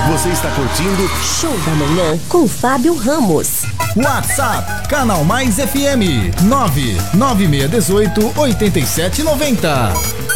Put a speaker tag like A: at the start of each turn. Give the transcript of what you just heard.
A: Você está curtindo
B: Show da Manhã com Fábio Ramos.
C: WhatsApp, Canal Mais FM, 99618-8790.